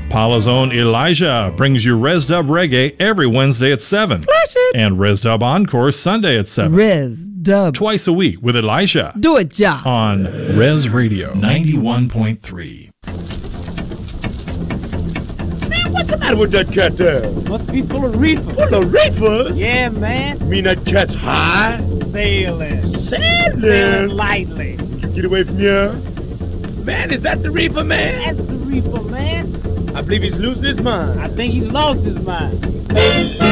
Paula's own Elijah brings you Res Dub Reggae every Wednesday at 7. Flash it. And Res Dub Encore Sunday at 7. Res Dub. Twice a week with Elijah. Do it, ja. On Res Radio 91.3. Man, what's the matter with that cat there? Must be full of reefer. Full of reefer? Yeah, man. You mean that cat's high? Sailing. Sailing? Sailing lightly. Get away from here. Man, is that the reefer, man? That's the reefer, man. I believe he's losing his mind. I think he's lost his mind.